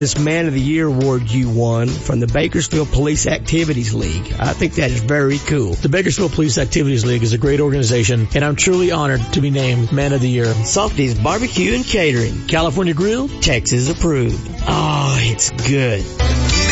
This Man of the Year award you won from the Bakersfield Police Activities League. I think that is very cool. The Bakersfield Police Activities League is a great organization, and I'm truly honored to be named Man of the Year. Softy's Barbecue and Catering. California Grill, Texas approved. Oh, it's good.